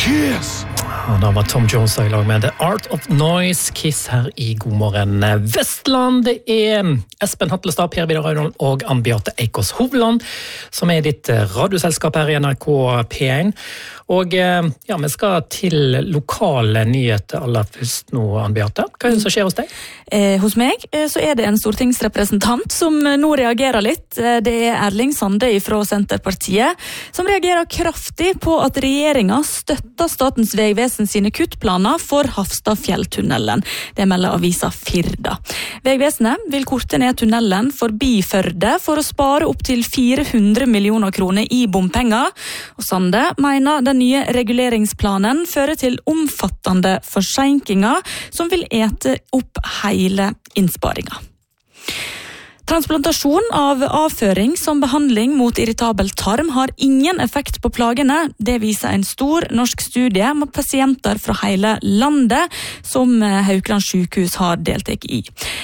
Cheers! Og da var Tom Jones I lag med The Art of Noise, Kiss her i Godmorgen Vestland. Det Espen Hattelstad, Per Vidar Raudal og Ann-Beate Eikås Hovland, som i ditt radioselskap her i NRK P1. Og ja, vi skal til lokale nyheter aller først nå, Ann-Beate. Hva det som skjer hos deg? Hos meg så det en stortingsrepresentant som nå reagerer litt. Det Erling Sande fra Senterpartiet, som reagerer kraftig på at regjeringen støtter Statens vegvesen sine kuttplaner for Hafstadfjelltunnelen. Det melder avisa Firda. Vegvesenet vil korte ned tunnelen forbi Førde for å spare opp til 400 millioner kroner i bompenger. Og Sande mener den nye reguleringsplanen fører til omfattende forsinkinger som vil ete opp hele innsparingen. Transplantasjon av avføring som behandling mot irritabel tarm har ingen effekt på plagene. Det viser en stor norsk studie med pasienter fra hele landet som Haukeland sykehus har deltatt i.